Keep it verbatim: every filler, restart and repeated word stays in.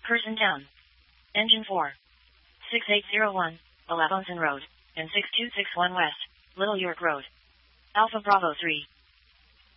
Person down. Engine four. six eight zero one, Alabonson Road, and six two six one West, Little York Road. Alpha Bravo three.